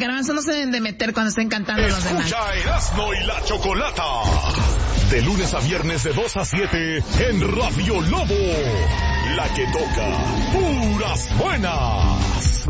Garbanzo, no se deben de meter cuando estén cantando los demás. Escucha Erasmo y la Chocolata. De lunes a viernes de 2 a 7 en Radio Lobo. La que toca puras buenas.